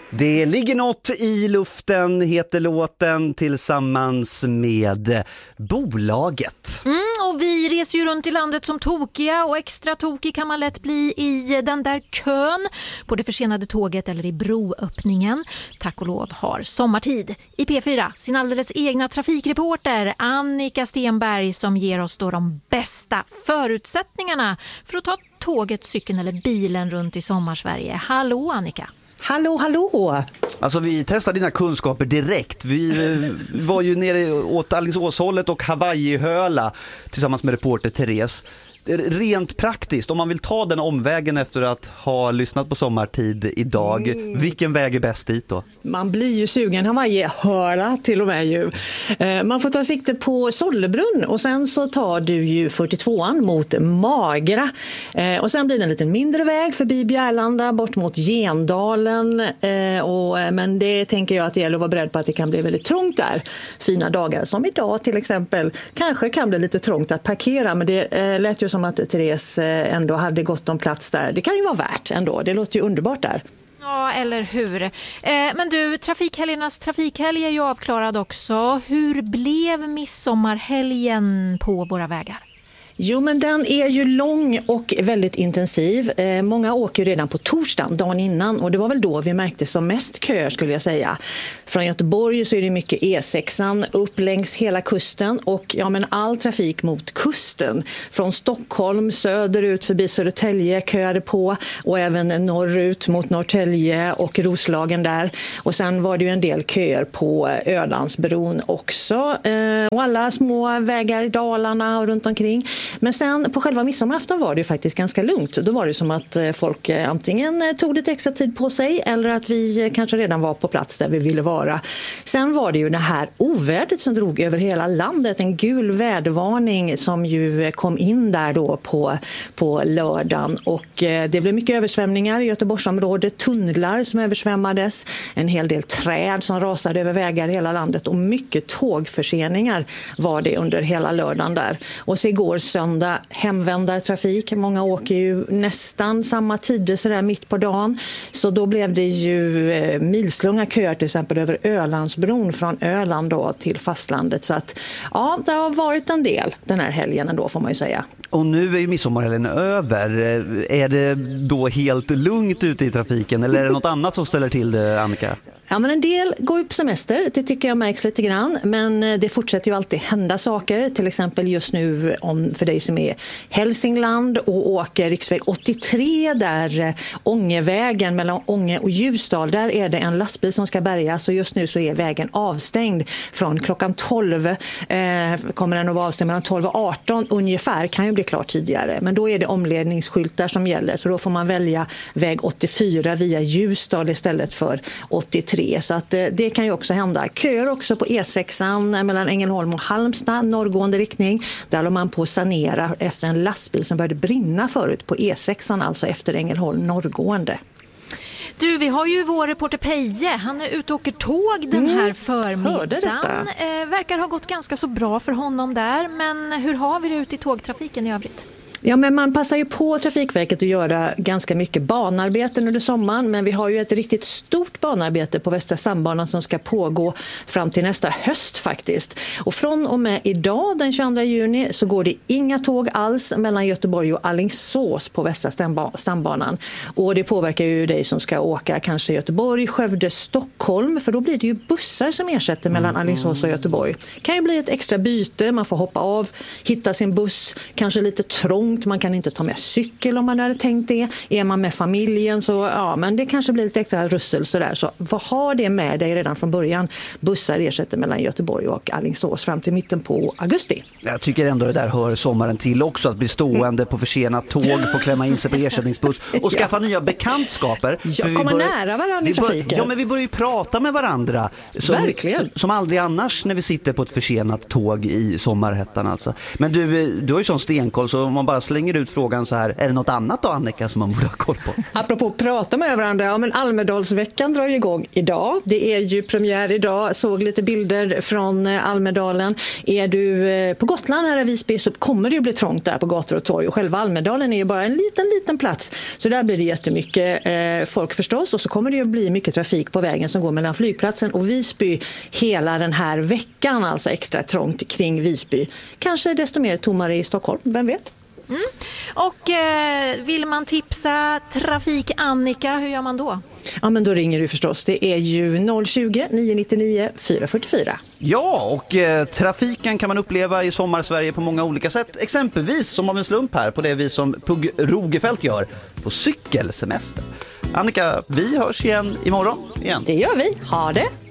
Det ligger något i luften, heter låten, tillsammans med bolaget. Och vi reser ju runt i landet som tokiga, och extra tokig kan man lätt bli i den där kön på det försenade tåget eller i broöppningen. Tack och lov har Sommartid i P4 sin alldeles egna trafikreporter Annika Stenberg som ger oss då de bästa förutsättningarna för att ta tåget, cykeln eller bilen runt i Sommarsverige. Hallå Annika! Hallå! Alltså vi testade dina kunskaper direkt. Vi var ju nere åt Alingsåshållet och Hawaii-Höla tillsammans med reporter Therese. Rent praktiskt, om man vill ta den omvägen efter att ha lyssnat på Sommartid idag, vilken väg är bäst dit då? Man blir ju sugen, Hawaii-Höla till och med ju. Man får ta sikte på Sollebrunn och sen så tar du ju 42an mot Magra. Och sen blir det en lite mindre väg förbi Bjärlanda bort mot Gendalen. Men det tänker jag att det gäller att vara beredd på att det kan bli väldigt trångt där. Fina dagar som idag till exempel. Kanske kan bli lite trångt att parkera, men det lät ju som att Therese ändå hade gott om plats där. Det kan ju vara värt ändå. Det låter ju underbart där. Ja, eller hur? Men du, trafikhelgernas trafikhelg är ju avklarad också. Hur blev midsommarhelgen på våra vägar? Jo, men den är ju lång och väldigt intensiv. Många åker redan på torsdagen, dagen innan, och det var väl då vi märkte som mest köer skulle jag säga. Från Göteborg så är det mycket E6an upp längs hela kusten och all trafik mot kusten. Från Stockholm söderut förbi Södertälje köade på och även norrut mot Norrtälje och Roslagen där. Och sen var det ju en del köer på Ölandsbron också. Och alla små vägar i Dalarna och runt omkring. Men sen på själva midsommarafton var det ju faktiskt ganska lugnt. Då var det som att folk antingen tog lite extra tid på sig eller att vi kanske redan var på plats där vi ville vara. Sen var det ju det här ovädret som drog över hela landet. En gul vädervarning som ju kom in där då på lördagen. Och det blev mycket översvämningar i Göteborgsområdet. Tunnlar som översvämmades. En hel del träd som rasade över vägar i hela landet. Och mycket tågförseningar var det under hela lördagen där. Och så igår söndag hemvändartrafik. Många åker ju nästan samma tider så där mitt på dagen. Så då blev det ju milslånga köer till exempel över Ölandsbron från Öland då till fastlandet. Så att ja, det har varit en del den här helgen ändå får man ju säga. Och nu är ju midsommarhelgen över. Är det då helt lugnt ute i trafiken eller är det något annat som ställer till det, Annika? Ja, men en del går upp semester, det tycker jag märks lite grann. Men det fortsätter ju alltid hända saker. Till exempel just nu för dig som är Hälsingland och åker riksväg 83 där Ångevägen mellan Ånge och Ljusdal. Där är det en lastbil som ska bärgas och just nu så är vägen avstängd från klockan 12. Kommer den att vara avstängd mellan 12 och 18 ungefär, kan ju bli klart tidigare. Men då är det omledningsskyltar som gäller så då får man välja väg 84 via Ljusdal istället för 83. Så att det kan ju också hända. Köer också på E6an mellan Ängelholm och Halmstad, norrgående riktning. Där håller man på att sanera efter en lastbil som började brinna förut på E6an, alltså efter Ängelholm norrgående. Du, vi har ju vår reporter Peje. Han är ute och åker tåg den här förmiddagen. Verkar ha gått ganska så bra för honom där. Men hur har vi det ute i tågtrafiken i övrigt? Ja, men man passar ju på Trafikverket att göra ganska mycket banarbeten under sommaren, men vi har ju ett riktigt stort banarbete på Västra stambanan som ska pågå fram till nästa höst faktiskt. Och från och med idag den 22 juni så går det inga tåg alls mellan Göteborg och Alingsås på Västra stambanan. Och det påverkar ju dig som ska åka kanske Göteborg, Skövde, Stockholm, för då blir det ju bussar som ersätter mellan Alingsås och Göteborg. Det kan ju bli ett extra byte, man får hoppa av, hitta sin buss, kanske lite trångt. Man kan inte ta med cykel om man hade tänkt det. Är man med familjen så ja, men det kanske blir lite extra russel sådär. Så vad har det med dig redan från början? Bussar ersätter mellan Göteborg och Alingsås fram till mitten på augusti. Jag tycker ändå det där hör sommaren till också. Att bli stående på försenat tåg, få klämma in sig på ersättningsbuss och skaffa nya bekantskaper. Ja, komma nära varandra i trafiken. Ja, men vi börjar ju prata med varandra. Verkligen. Som aldrig annars när vi sitter på ett försenat tåg i sommarhettan alltså. Men du har ju sån stenkoll så om man bara bara slänger ut frågan så här, är det något annat då, Annika, som man borde ha koll på? Apropå prata med varandra, ja, men Almedalsveckan drar igång idag. Det är ju premiär idag, såg lite bilder från Almedalen. Är du på Gotland här i Visby så kommer det ju bli trångt där på gator och torg. Och själva Almedalen är ju bara en liten plats. Så där blir det jättemycket folk förstås. Och så kommer det ju bli mycket trafik på vägen som går mellan flygplatsen och Visby hela den här veckan. Alltså extra trångt kring Visby. Kanske desto mer tommare i Stockholm, vem vet? Mm. Och vill man tipsa Trafik Annika, hur gör man då? Ja, men då ringer du förstås. Det är ju 020-999 444. Ja, och trafiken kan man uppleva i Sommarsverige på många olika sätt. Exempelvis som av en slump här på det vi som Pugh Rogefeldt gör på cykelsemester. Annika, vi hörs igen imorgon igen. Det gör vi. Ha det!